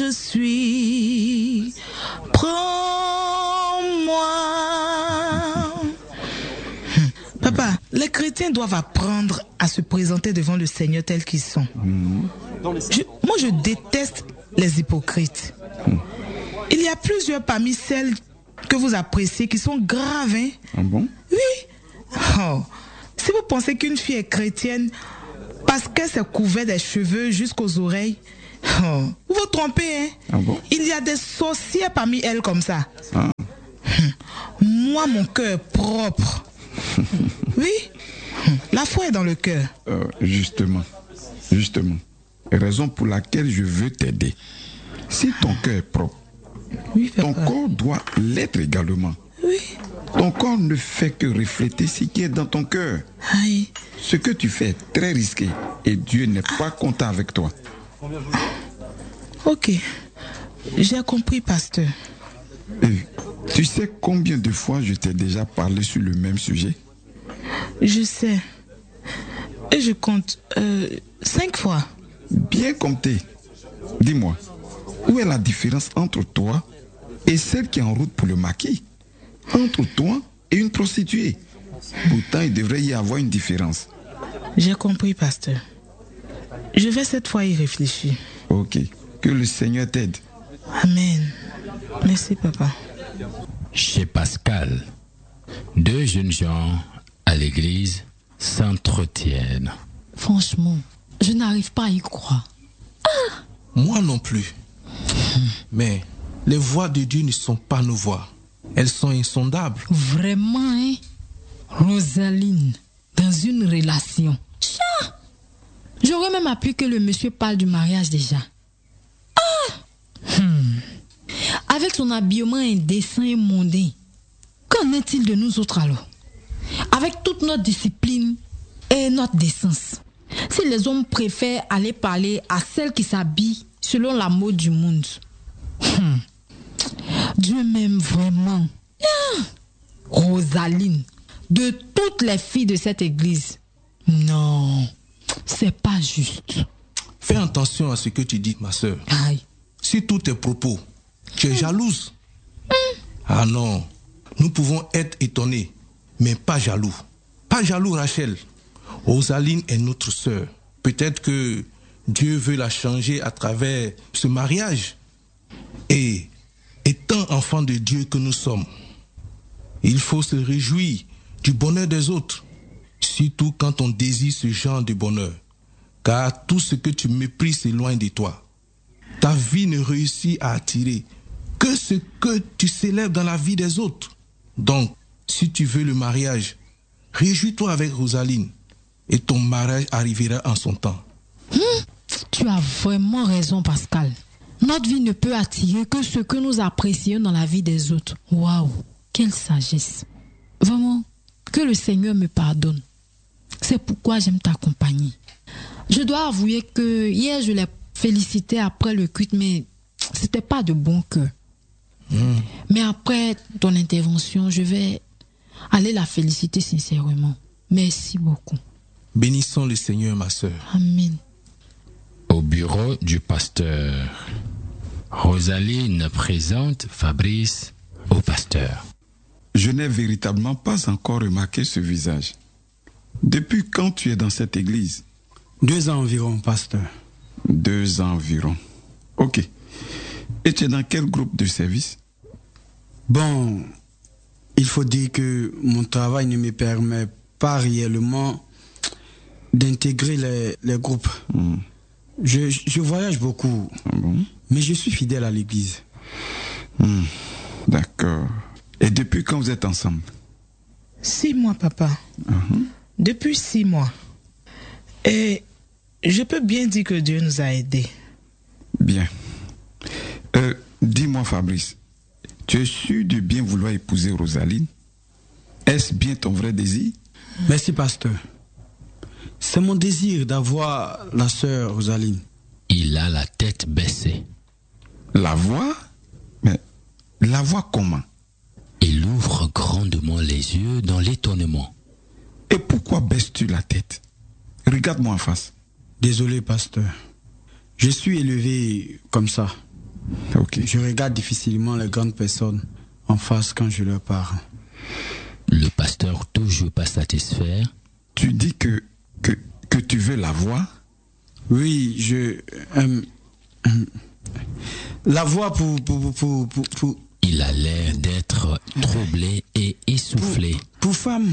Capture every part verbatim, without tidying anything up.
je suis. Prends-moi. Papa, les chrétiens doivent apprendre à se présenter devant le Seigneur tels qu'ils sont. Mmh. Je, moi, je déteste les hypocrites. Mmh. Il y a plusieurs parmi celles que vous appréciez qui sont graves, hein? Ah bon? Oui. Oh. Si vous pensez qu'une fille est chrétienne parce qu'elle s'est couvert des cheveux jusqu'aux oreilles, oh, vous vous trompez, hein? Ah bon? Il y a des sorcières parmi elles comme ça. Ah. Moi, mon cœur est propre. Oui, la foi est dans le cœur. Euh, justement, justement, raison pour laquelle je veux t'aider. Si ton cœur est propre, oui, ton corps doit l'être également. Oui. Ton corps ne fait que refléter ce qui est dans ton cœur. Aïe. Ce que tu fais est très risqué et Dieu n'est ah. pas content avec toi. Ok, j'ai compris, pasteur. Et tu sais combien de fois je t'ai déjà parlé sur le même sujet? Je sais. Et je compte euh, cinq fois. Bien compté. Dis-moi, où est la différence entre toi et celle qui est en route pour le maquis? Entre toi et une prostituée. Pourtant, il devrait y avoir une différence. J'ai compris, pasteur. Je vais cette fois y réfléchir. Ok. Que le Seigneur t'aide. Amen. Merci, papa. Chez Pascal, deux jeunes gens à l'église s'entretiennent. Franchement, je n'arrive pas à y croire. Ah! Moi non plus. Mais les voies de Dieu ne sont pas nos voies. Elles sont insondables. Vraiment, hein? Rosaline, dans une relation. Tcha! J'aurais même appris que le monsieur parle du mariage déjà. Ah! Hmm. Avec son habillement indécent et mondain, qu'en est-il de nous autres alors? Avec toute notre discipline et notre décence. Si les hommes préfèrent aller parler à celles qui s'habillent selon la mode du monde. Hmm. Dieu m'aime vraiment. Ah! Rosaline, de toutes les filles de cette église. Non, c'est pas juste. Fais attention à ce que tu dis, ma sœur. Aïe. Si tous tes propos, tu es jalouse. Mm. Ah non, nous pouvons être étonnés, mais pas jaloux. Pas jaloux, Rachel. Rosaline est notre sœur. Peut-être que Dieu veut la changer à travers ce mariage. Et étant enfants de Dieu que nous sommes, il faut se réjouir du bonheur des autres, surtout quand on désire ce genre de bonheur. Car tout ce que tu méprises s'éloigne de toi. Ta vie ne réussit à attirer que ce que tu célèbres dans la vie des autres. Donc, si tu veux le mariage, réjouis-toi avec Rosaline et ton mariage arrivera en son temps. Hum, tu as vraiment raison, Pascal. Notre vie ne peut attirer que ce que nous apprécions dans la vie des autres. Waouh, quelle sagesse. Vraiment, que le Seigneur me pardonne. C'est pourquoi j'aime t'accompagner. Je dois avouer que hier, je l'ai félicité après le culte, mais c'était pas de bon cœur. Mmh. Mais après ton intervention, je vais aller la féliciter sincèrement. Merci beaucoup. Bénissons le Seigneur, ma sœur. Amen. Au bureau du pasteur, Rosaline présente Fabrice au pasteur. Je n'ai véritablement pas encore remarqué ce visage. Depuis quand tu es dans cette église? Deux ans environ, pasteur. Deux ans environ. Ok. Et tu es dans quel groupe de service? Bon, il faut dire que mon travail ne me permet pas réellement d'intégrer les, les groupes. Mmh. Je, je voyage beaucoup, ah bon? Mais je suis fidèle à l'église. Mmh. D'accord. Et depuis quand vous êtes ensemble? Six mois, papa. Uh-huh. Depuis six mois. Et je peux bien dire que Dieu nous a aidés. Bien. Euh, dis-moi, Fabrice, tu es sûr de bien vouloir épouser Rosaline? Est-ce bien ton vrai désir? Merci, pasteur. C'est mon désir d'avoir la sœur Rosaline. Il a la tête baissée. La voix? Mais la voix comment? Il ouvre grandement les yeux dans l'étonnement. Et pourquoi baisses-tu la tête? Regarde-moi en face. Désolé, pasteur. Je suis élevé comme ça. Ok. Je regarde difficilement les grandes personnes en face quand je leur parle. Le pasteur, toujours pas satisfait. Tu dis que, que, que tu veux la voir? Oui, je... Euh, euh, la voix pour, pour, pour, pour, pour... Il a l'air d'être troublé et essoufflé. Pour, pour femme.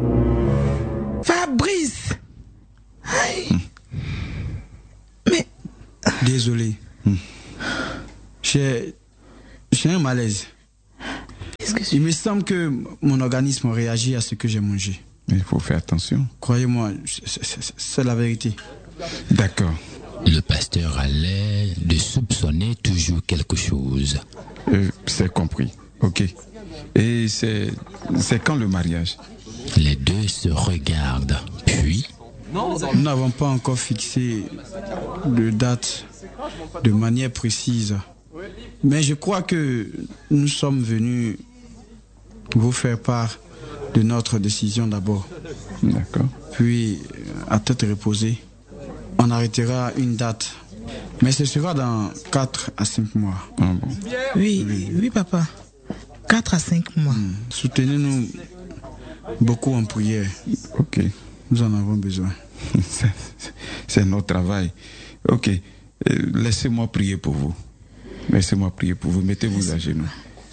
Fabrice! Aïe. Mais... Désolé. Hmm. J'ai... J'ai un malaise. Qu'est-ce que Il me semble que mon organisme réagit à ce que j'ai mangé. Il faut faire attention. Croyez-moi, c'est- c'est c'est la vérité. D'accord. Le pasteur a l'air de soupçonner toujours quelque chose. Euh, c'est compris. Ok. Et c'est, c'est quand le mariage? Les deux se regardent, puis Nous n'avons pas encore fixé de date de manière précise. Mais je crois que nous sommes venus vous faire part de notre décision d'abord. D'accord. Puis, à tête reposée, on arrêtera une date. Mais ce sera dans quatre à cinq mois. Ah bon. Oui, oui, papa. quatre à cinq mois. Soutenez-nous beaucoup en prière. Ok. Nous en avons besoin. C'est, c'est notre travail. Ok. Euh, Laissez-moi prier pour vous. Laissez-moi prier pour vous. Mettez-vous à genoux.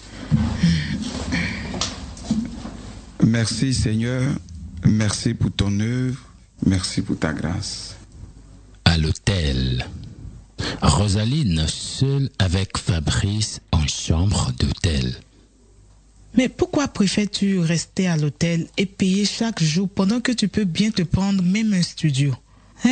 Merci Seigneur. Merci pour ton œuvre. Merci pour ta grâce. à l'hôtel. Rosaline seule avec Fabrice en chambre d'hôtel. Mais pourquoi préfères-tu rester à l'hôtel et payer chaque jour pendant que tu peux bien te prendre même un studio? Hein?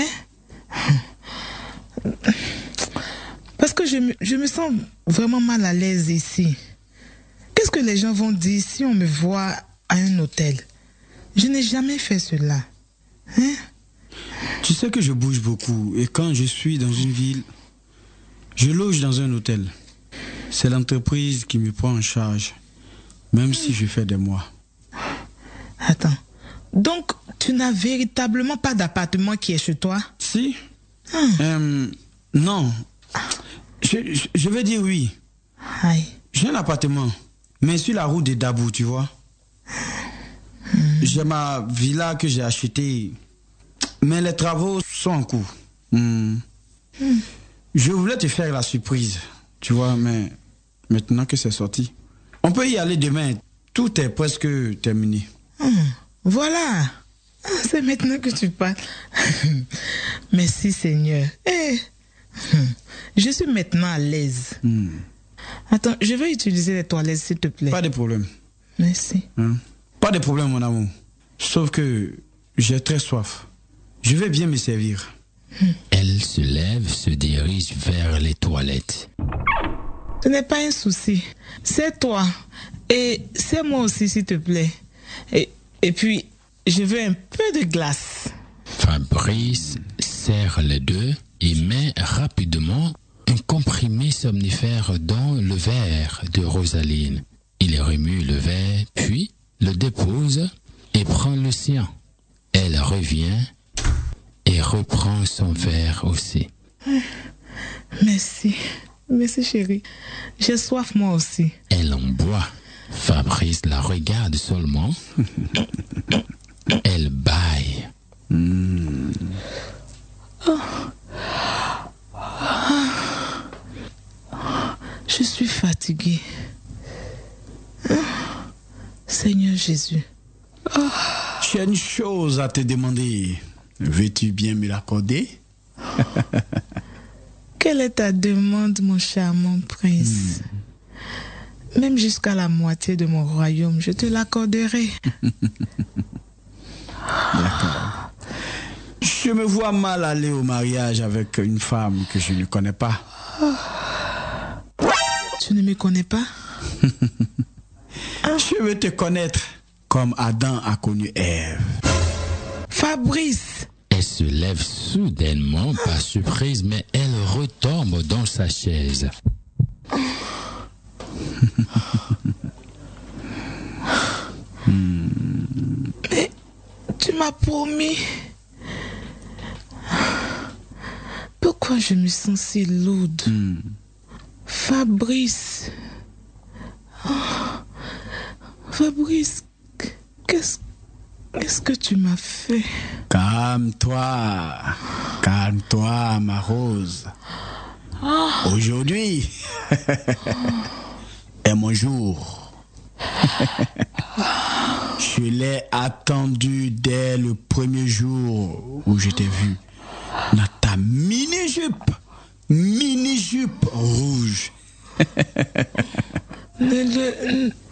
Parce que je me, je me sens vraiment mal à l'aise ici. Qu'est-ce que les gens vont dire si on me voit à un hôtel? Je n'ai jamais fait cela. Hein? Tu sais que je bouge beaucoup et quand je suis dans une ville, je loge dans un hôtel. C'est l'entreprise qui me prend en charge, même si je fais des mois. Attends. Donc, tu n'as véritablement pas d'appartement qui est chez toi? Si? Hum. Euh, non. Je, je, je vais dire oui. Aïe. J'ai un appartement, mais sur la route de Dabou, tu vois. Hum. J'ai ma villa que j'ai achetée, mais les travaux sont en cours. Hum. Hum. Je voulais te faire la surprise, tu vois, mais maintenant que c'est sorti, on peut y aller demain. Tout est presque terminé. Hum. Voilà. Ah, c'est maintenant que tu parles. Merci Seigneur. Eh. Hum. Je suis maintenant à l'aise. Hum. Attends, je vais utiliser les toilettes s'il te plaît. Pas de problème. Merci. Hein? Pas de problème, mon amour. Sauf que j'ai très soif. Je vais bien me servir. Elle se lève, se dirige vers les toilettes. Ce n'est pas un souci. C'est toi. Et c'est moi aussi, s'il te plaît. Et, et puis, je veux un peu de glace. Fabrice serre les deux et met rapidement un comprimé somnifère dans le verre de Rosaline. Il remue le verre, puis le dépose et prend le sien. Elle revient et reprend son verre aussi. Merci. Merci, chérie. J'ai soif, moi aussi. Elle en boit. Fabrice la regarde seulement. Elle bâille. Mmh. Oh. Je suis fatiguée. Oh. Seigneur Jésus. Oh. J'ai une chose à te demander. Veux-tu bien me l'accorder? Quelle est ta demande, mon charmant prince? Mm. Même jusqu'à la moitié de mon royaume, je te l'accorderai. D'accord. Je me vois mal aller au mariage avec une femme que je ne connais pas. Oh. Tu ne me connais pas? Ah. Je veux te connaître comme Adam a connu Ève. Fabrice! Elle se lève soudainement par surprise, mais elle retombe dans sa chaise. Mais tu m'as promis. Pourquoi je me sens si lourde? Mm. Fabrice. Oh, Fabrice, qu'est-ce, qu'est-ce que tu m'as fait? Calme-toi. Calme-toi, ma Rose. Oh. Aujourd'hui est mon jour. Je l'ai attendu dès le premier jour où je t'ai vu dans ta mini-jupe, mini-jupe rouge. Ne le,